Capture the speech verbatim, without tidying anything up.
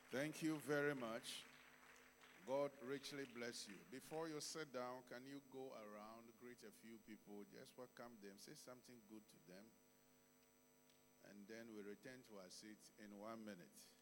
Thank you very much. God richly bless you. Before you sit down, can you go around, greet a few people, just welcome them, say something good to them, and then we return to our seats in one minute.